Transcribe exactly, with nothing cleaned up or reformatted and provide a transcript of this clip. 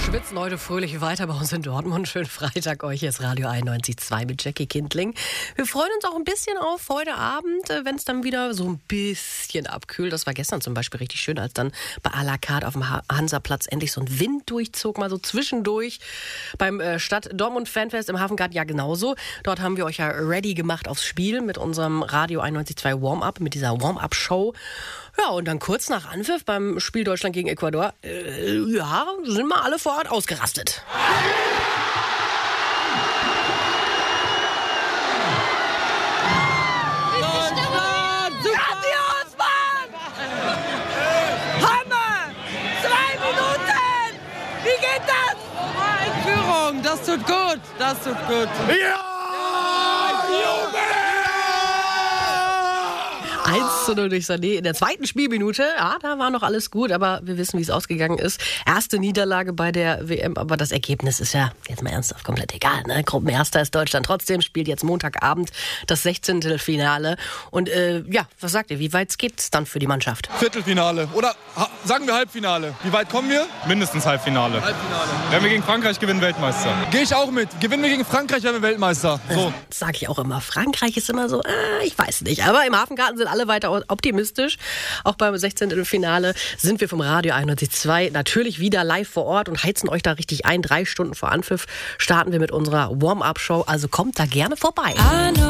schwitzen heute fröhlich weiter bei uns in Dortmund. Schönen Freitag euch. Hier ist Radio einundneunzig Komma zwei mit Jackie Kindling. Wir freuen uns auch ein bisschen auf heute Abend, wenn es dann wieder so ein bisschen abkühlt. Das war gestern zum Beispiel richtig schön, als dann bei à la carte auf dem Hansaplatz endlich so ein Wind durchzog, mal so zwischendurch. Beim äh, Stadt Dortmund Fanfest im Hafengarten ja genauso. Dort haben wir euch ja ready gemacht aufs Spiel mit unserem Radio einundneunzig Komma zwei Warm-Up, mit dieser Warm-Up-Show. Ja, und dann kurz nach Anpfiff beim Spiel Deutschland gegen Ecuador, äh, ja, sind wir alle vor Ort ausgerastet. Deutschland! Grandios, Mann! Hammer! Zwei Minuten! Wie geht das? Einführung, das tut gut, das tut gut. Ja! eins zu null durch Sané in der zweiten Spielminute. Ja, da war noch alles gut, aber wir wissen, wie es ausgegangen ist. Erste Niederlage bei der W M, aber das Ergebnis ist ja, jetzt mal ernsthaft, komplett egal. Ne? Gruppenerster ist Deutschland trotzdem, spielt jetzt Montagabend das Sechzehntelfinale. Und äh, ja, was sagt ihr, wie weit geht's dann für die Mannschaft? Viertelfinale oder ha- sagen wir Halbfinale. Wie weit kommen wir? Mindestens Halbfinale. Halbfinale. Wenn wir gegen Frankreich gewinnen, Weltmeister. Gehe ich auch mit. Gewinnen wir gegen Frankreich, werden wir Weltmeister. So. Das sage ich auch immer. Frankreich ist immer so, äh, ich weiß nicht. Aber im Hafengarten sind alle weiter optimistisch. Auch beim Sechzehntelfinale sind wir vom Radio einundneunzig Komma zwei natürlich wieder live vor Ort und heizen euch da richtig ein. Drei Stunden vor Anpfiff starten wir mit unserer Warm-Up-Show. Also kommt da gerne vorbei.